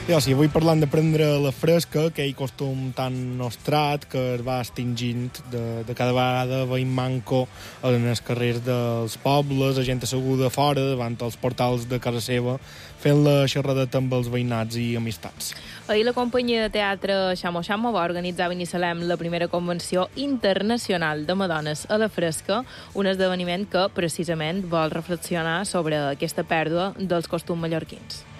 Jo sí, avui parlant de prendre la fresca, aquell costum tan nostrat que es va extingint de cada vegada veiem manco en els carrers dels pobles, la gent asseguda fora davant els portals de casa seva fent la xerradeta amb els veïnats i amistats. Ahir la companyia de teatre Xamo Xamo va organitzar a Binissalem la primera convenció internacional de Madones a la fresca, un esdeveniment que precisament vol reflexionar sobre aquesta pèrdua dels costums mallorquins.